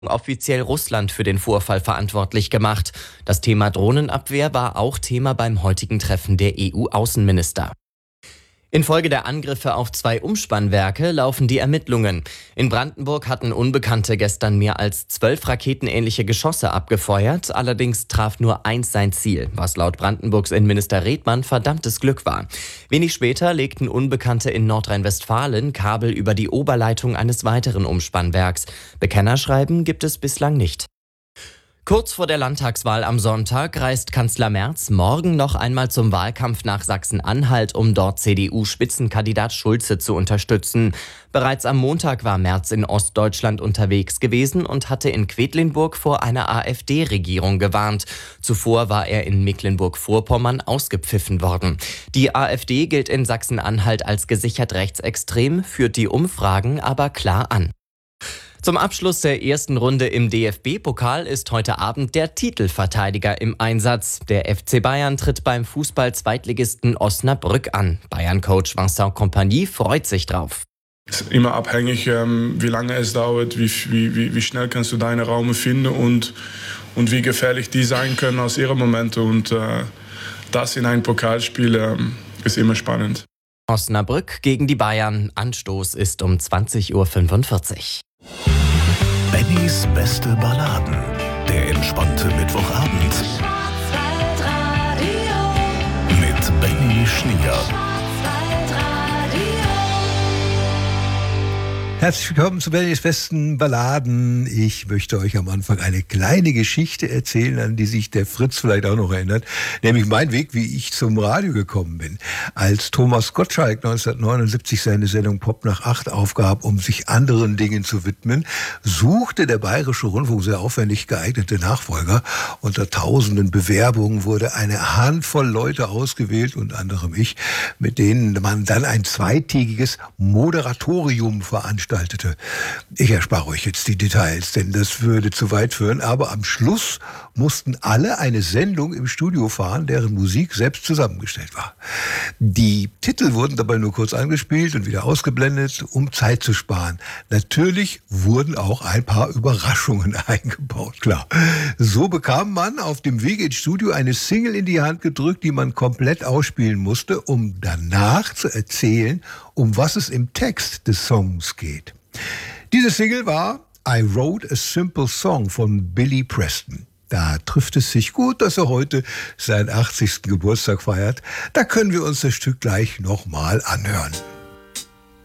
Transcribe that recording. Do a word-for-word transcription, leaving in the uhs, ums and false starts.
offiziell Russland für den Vorfall verantwortlich gemacht. Das Thema Drohnenabwehr war auch Thema beim heutigen Treffen der E U-Außenminister. Infolge der Angriffe auf zwei Umspannwerke laufen die Ermittlungen. In Brandenburg hatten Unbekannte gestern mehr als zwölf raketenähnliche Geschosse abgefeuert. Allerdings traf nur eins sein Ziel, was laut Brandenburgs Innenminister Redmann verdammtes Glück war. Wenig später legten Unbekannte in Nordrhein-Westfalen Kabel über die Oberleitung eines weiteren Umspannwerks. Bekennerschreiben gibt es bislang nicht. Kurz vor der Landtagswahl am Sonntag reist Kanzler Merz morgen noch einmal zum Wahlkampf nach Sachsen-Anhalt, um dort C D U-Spitzenkandidat Schulze zu unterstützen. Bereits am Montag war Merz in Ostdeutschland unterwegs gewesen und hatte in Quedlinburg vor einer AfD-Regierung gewarnt. Zuvor war er in Mecklenburg-Vorpommern ausgepfiffen worden. Die AfD gilt in Sachsen-Anhalt als gesichert rechtsextrem, führt die Umfragen aber klar an. Zum Abschluss der ersten Runde im D F B-Pokal ist heute Abend der Titelverteidiger im Einsatz. Der F C Bayern tritt beim Fußball-Zweitligisten Osnabrück an. Bayern-Coach Vincent Kompany freut sich drauf. Es ist immer abhängig, wie lange es dauert, wie, wie, wie schnell kannst du deine Räume finden und, und wie gefährlich die sein können aus ihren Momenten. Und äh, das in einem Pokalspiel äh, ist immer spannend. Osnabrück gegen die Bayern. Anstoß ist um zwanzig Uhr fünfundvierzig. Bennys beste Balladen. Der entspannte Mittwochabend. Mit Benny Schnier. Herzlich willkommen zu Bennys besten Balladen. Ich möchte euch am Anfang eine kleine Geschichte erzählen, an die sich der Fritz vielleicht auch noch erinnert. Nämlich mein Weg, wie ich zum Radio gekommen bin. Als Thomas Gottschalk neunzehnhundertneunundsiebzig seine Sendung Pop nach acht aufgab, um sich anderen Dingen zu widmen, suchte der Bayerische Rundfunk sehr aufwendig geeignete Nachfolger. Unter tausenden Bewerbungen wurde eine Handvoll Leute ausgewählt, unter anderem ich, mit denen man dann ein zweitägiges Moderatorium veranstaltete. Ich erspare euch jetzt die Details, denn das würde zu weit führen. Aber am Schluss mussten alle eine Sendung im Studio fahren, deren Musik selbst zusammengestellt war. Die Titel wurden dabei nur kurz angespielt und wieder ausgeblendet, um Zeit zu sparen. Natürlich wurden auch ein paar Überraschungen eingebaut, klar. So bekam man auf dem Weg ins Studio eine Single in die Hand gedrückt, die man komplett ausspielen musste, um danach zu erzählen, um was es im Text des Songs geht. Diese Single war I Wrote a Simple Song von Billy Preston. Da trifft es sich gut, dass er heute seinen achtzigsten Geburtstag feiert. Da können wir uns das Stück gleich nochmal anhören.